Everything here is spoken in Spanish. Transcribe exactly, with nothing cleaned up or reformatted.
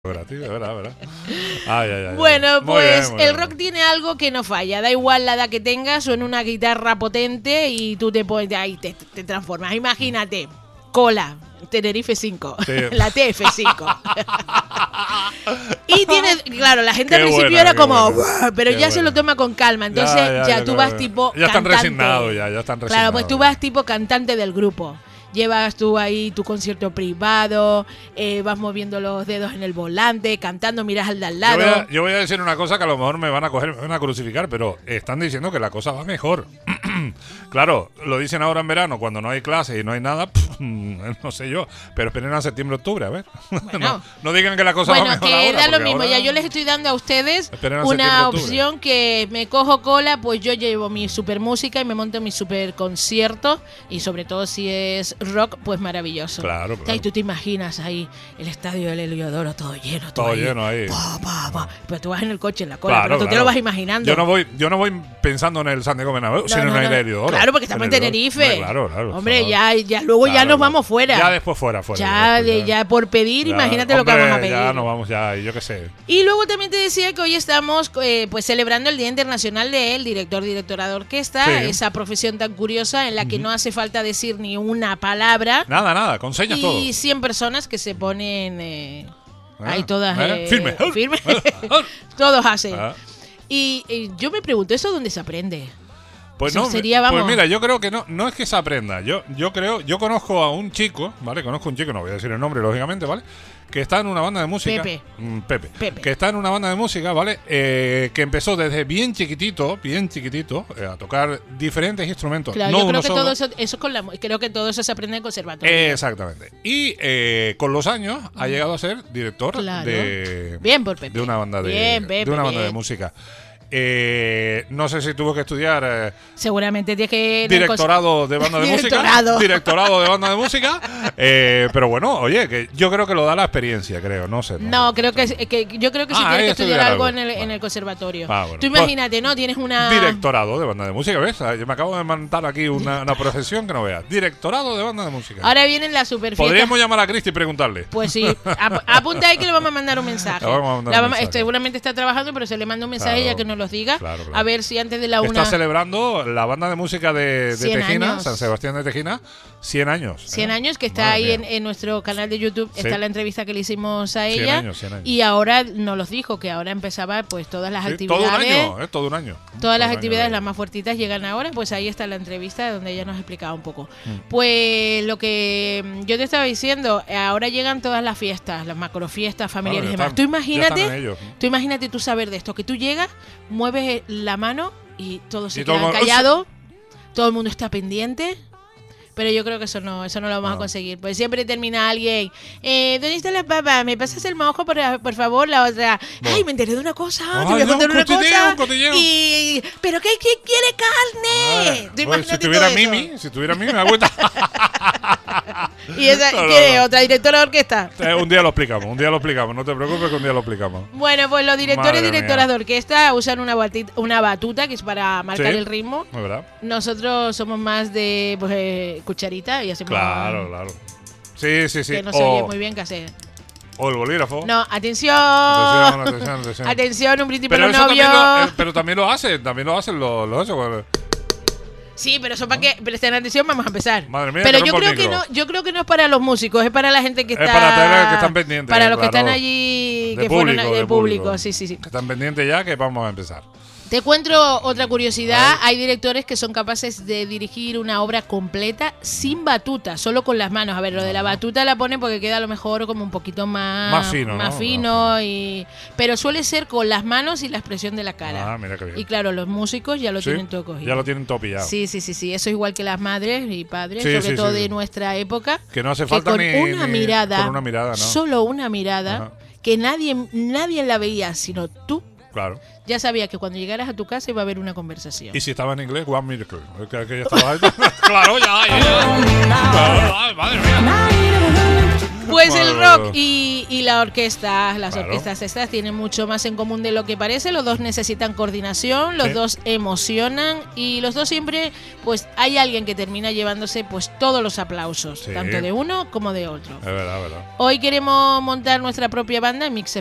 Gratis, verdad, verdad. Ay, ay, ay, bueno, ay. pues Muy bien, muy el bien. rock tiene algo que no falla. Da igual la edad que tengas, suena una guitarra potente y tú te pones ahí, te, te transformas. Imagínate, Cola, Tenerife cinco, Sí. la T F cinco. Y tienes, claro, la gente Qué al principio buena, era qué como, buena. "Buah", pero Qué ya se buena. lo toma con calma. Entonces Ya, ya, ya, yo tú creo vas que- tipo ya están cantante. resignados, ya, ya están Claro, resignados. pues tú vas tipo cantante del grupo. Llevas tú ahí tu concierto privado, eh, vas moviendo los dedos en el volante, cantando, miras al de al Yo lado. voy, a, yo voy a decir una cosa que a lo mejor me van a coger, me van a crucificar, pero están diciendo que la cosa va mejor. Claro, lo dicen ahora en verano, cuando no hay clases y no hay nada, pff, no sé yo, pero esperen a septiembre, octubre, a ver. Bueno. no, no digan que la cosa va Bueno, mejor que ahora, da lo porque mismo, ahora- ya yo les estoy dando a ustedes Esperen a septiembre, una octubre. opción que me cojo cola, pues yo llevo mi super música y me monto mi super concierto y sobre todo si es rock, pues maravilloso. Claro, O sea, claro. y tú te imaginas ahí el estadio del Heliodoro todo lleno, Todo lleno ahí. Pa, pa, pa. Pero tú vas en el coche en la cola, Claro, pero tú te claro. lo vas imaginando. Yo no voy, yo no voy pensando en el Santiago Bernabéu, No, sino no, en el no. Heliodoro. Claro, porque estamos en el Heliodoro. Tenerife. Hombre, claro, claro. Hombre, Claro. ya, ya luego ya Claro, nos claro. vamos fuera. Ya después fuera, fuera. Ya, después, de, ya por pedir, Ya, imagínate lo que hombre, vamos a pedir. Ya nos vamos ya, y yo qué sé. Y luego también te decía que hoy estamos eh, pues celebrando el Día Internacional del Director, Directora de Orquesta, Sí. esa profesión tan curiosa en la que no hace falta decir ni una palabra. Nada, nada, con señas todo. Y cien personas que se ponen eh, Ah, ahí todas ¿eh? eh, Firme. firme. Todos hacen. Ah. Y, y yo me pregunto, ¿eso dónde se aprende? Pues Eso no, sería, vamos. pues mira, yo creo que no, no es que se aprenda. Yo, yo creo, yo conozco a un chico, ¿vale? Conozco a un chico, no voy a decir el nombre, lógicamente, ¿vale? Que está en una banda de música. Pepe. Mm, Pepe. Pepe. Que está en una banda de música, ¿vale? Eh, que empezó desde bien chiquitito, bien chiquitito, eh, a tocar diferentes instrumentos. Claro, no yo creo uno que solo. todo eso, eso con la, creo que todo eso se aprende en conservatorio. Exactamente. Y eh, con los años ha llegado a ser director Claro. de, Bien por Pepe. de una banda de, Bien, Pepe, de una banda de bien. música. Eh, no sé si tuvo que estudiar eh, Seguramente tiene que... en el cons- directorado de banda de Directorado. música. Directorado de banda de música. Eh, pero bueno, oye, que yo creo que lo da la experiencia, creo. No sé. No, creo que, que yo creo que sí Ah, tienes ahí que estudiar estudiar algo algo. en el, en Vale. el conservatorio. Ah, bueno. Tú imagínate, ¿no? Tienes una... Directorado de banda de música, ¿ves? Yo me acabo de montar aquí una, una profesión que no veas. Directorado de banda de música. Ahora vienen las superfiestas. Podríamos llamar a Cristi y preguntarle. Pues sí, ap- apunta ahí que le vamos a mandar un mensaje. Le vamos a mandar La un vamos- mensaje. Seguramente está trabajando, pero se le manda un mensaje Claro. ella que nos los diga. Claro, claro. A ver si antes de la una... Está celebrando la banda de música de, de cien Tejina, años. San Sebastián de Tejina, cien años. cien ¿eh? años, que está Madre ahí en, mía. en nuestro canal de YouTube, Sí. está la entrevista que le hicimos a cien ella. años, cien años. Y ahora nos los dijo, que ahora empezaba pues todas las Sí, actividades. todo un año, ¿eh? Todo un año. Todas Todo las un actividades, año. las más fuertitas, llegan ahora. Pues ahí está la entrevista donde ella nos explicaba un poco. Mm. Pues lo que mm, yo te estaba diciendo, ahora llegan todas las fiestas, las macrofiestas familiares y ya demás. están- Tú ya están imagínate, en ello. tú imagínate tú saber de esto, que tú llegas, mueves la mano y todos se Y todo el quedan mundo- callados, todo el mundo está pendiente. Pero yo creo que eso no, eso no lo vamos No. a conseguir. Pues siempre termina alguien, eh, ¿dónde está la papa? ¿Me pasas el mojo, por, por favor? La otra, Bueno. ay, me enteré de una cosa, Ay, te voy a no, contar un una cotilleo, cosa. un cotilleo. Y, ¿pero qué, quién quiere carne? Ah, Tú bueno, si imagínate tuviera todo eso. Mimi, si tuviera Mimi, me da cuenta. ¿Y esa, No, no, qué? no. ¿Otra directora de orquesta? Eh, un día lo explicamos, un día lo explicamos. No te preocupes que un día lo explicamos. Bueno, pues los directores y Madre directoras mía. de orquesta usan una, bati- una batuta que es para marcar Sí. el ritmo. ¿No es verdad? Nosotros somos más de pues, eh, cucharita y hacemos Claro, claro. Sí, sí, sí. que no se o, oye muy bien que hace. o el bolígrafo. No, atención. Atención, atención, atención. Atención, un brindis Pero, para eso los también novios. lo, eh, pero también lo hacen, también lo hacen los, los eso, bueno. Sí, pero eso para que presten atención, vamos a empezar. Madre mía, pero que yo rompo el creo que micro. no, yo creo que no es para los músicos, es para la gente que Es está para todos los que están pendientes, para los que claro. están allí De que fueron público, a- de de público, público. sí, sí, sí. Que están pendientes ya que vamos a empezar. Te encuentro otra curiosidad. Hay directores que son capaces de dirigir una obra completa sin batuta, solo con las manos. A ver, lo de la batuta la ponen porque queda a lo mejor como un poquito más, Más fino, más ¿no? fino y, pero suele ser con las manos y la expresión de la cara. Ah, mira qué bien. Y claro, los músicos ya lo Sí, tienen todo cogido. ya lo tienen todo pillado. Sí, sí, sí, sí. Eso es igual que las madres y padres, Sí, sobre sí, todo sí, de sí. nuestra época. Que no hace que falta con ni, una ni- mirada, con una mirada, ¿no? solo una mirada, Ajá. que nadie, nadie la veía, sino tú. Claro. Ya sabías que cuando llegaras a tu casa iba a haber una conversación. Y si estaba en inglés, One Miracle. Que, que ya estaba ahí. Claro, ya, ya, ya. Claro, ay, madre mía. Pues el Bueno, rock y, y la orquesta, las Claro. orquestas estas tienen mucho más en común de lo que parece. Los dos necesitan coordinación, los Sí. dos emocionan y los dos siempre, pues hay alguien que termina llevándose pues todos los aplausos, Sí. tanto de uno como de otro. Es verdad, es verdad. Hoy queremos montar nuestra propia banda en Mix